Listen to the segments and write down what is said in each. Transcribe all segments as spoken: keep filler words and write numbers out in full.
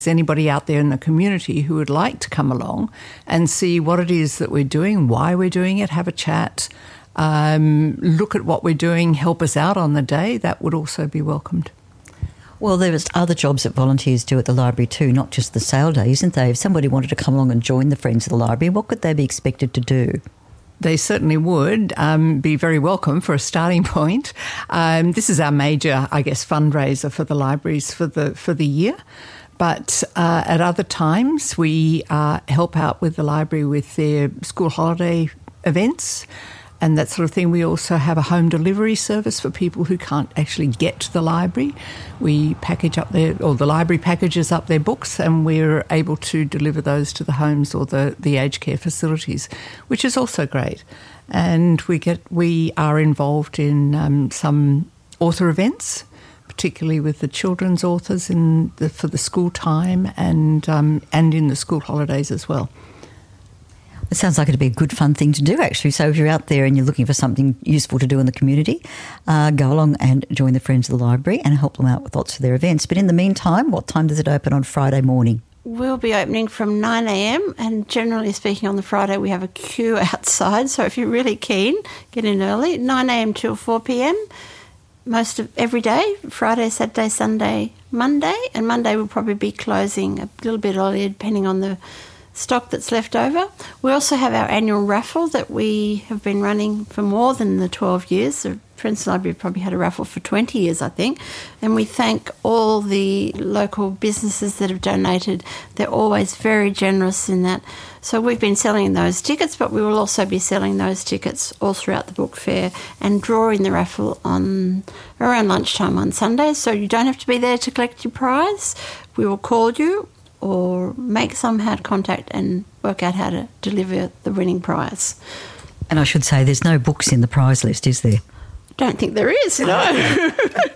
Anybody out there in the community who would like to come along and see what it is that we're doing, why we're doing it, have a chat, um, look at what we're doing, help us out on the day, that would also be welcomed. Well, there's other jobs that volunteers do at the library too, not just the sale day, isn't there? If somebody wanted to come along and join the Friends of the Library, what could they be expected to do? They certainly would um, be very welcome for a starting point. Um, this is our major, I guess, fundraiser for the libraries for the for the year. But uh, at other times, we uh, help out with the library with their school holiday events and that sort of thing. We also have a home delivery service for people who can't actually get to the library. We package up their, or the library packages up their books, and we're able to deliver those to the homes or the, the aged care facilities, which is also great. And we get we are involved in um, some author events, particularly with the children's authors in the, for the school time and um, and in the school holidays as well. It sounds like it'd be a good fun thing to do, actually. So if you're out there and you're looking for something useful to do in the community, uh, go along and join the Friends of the Library and help them out with lots of their events. But in the meantime, what time does it open on Friday morning? We'll be opening from nine a.m. and generally speaking on the Friday we have a queue outside. So if you're really keen, get in early, nine a.m. till four p.m. most of every day, Friday, Saturday, Sunday, Monday, and Monday will probably be closing a little bit earlier depending on the stock that's left over. We also have our annual raffle that we have been running for more than the twelve years. The Friends Library probably had a raffle for twenty years, I think, and we thank all the local businesses that have donated. They're always very generous in that. So we've been selling those tickets, but we will also be selling those tickets all throughout the book fair and drawing the raffle on around lunchtime on Sundays. So you don't have to be there to collect your prize. We will call you or make somehow contact and work out how to deliver the winning prize. And I should say there's no books in the prize list, is there? Don't think there is, no.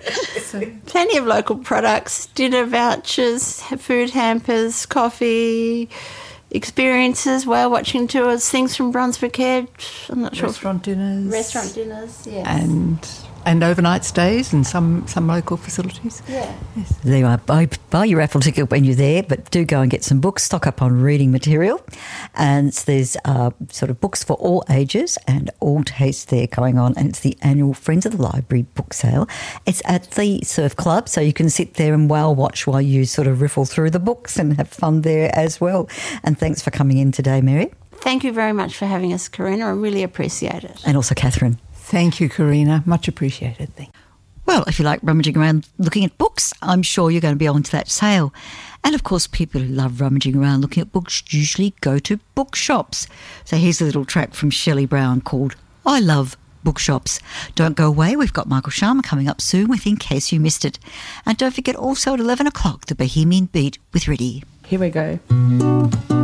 Plenty of local products, dinner vouchers, food hampers, coffee, experiences, whale watching tours, things from Brunswick Edge. I'm not sure. Restaurant dinners. Restaurant dinners, yes. And and overnight stays in some, some local facilities. Yeah. Yes. There you are. Buy, buy your raffle ticket when you're there, but do go and get some books, stock up on reading material. And so there's uh, sort of books for all ages and all tastes there going on. And it's the annual Friends of the Library book sale. It's at the Surf Club, so you can sit there and whale watch while you sort of riffle through the books and have fun there as well. And thanks for coming in today, Mary. Thank you very much for having us, Karina. I really appreciate it. And also Catherine. Thank you, Karina. Much appreciated. Thank you. Well, if you like rummaging around looking at books, I'm sure you're going to be on to that sale. And, of course, people who love rummaging around looking at books usually go to bookshops. So here's a little track from Shelley Brown called I Love Bookshops. Don't go away. We've got Michael Sharma coming up soon with In Case You Missed It. And don't forget also at eleven o'clock, the Bohemian Beat with Riddy. Here we go.